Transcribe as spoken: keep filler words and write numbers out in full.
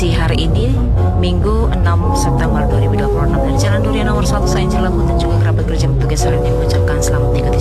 edisi hari ini, Minggu enam September dua ribu dua puluh enam, dari Jalan Durian nomor satu, saya Angela Pun, dan juga kerabat kerja petugas lainnya mengucapkan selamat mengikuti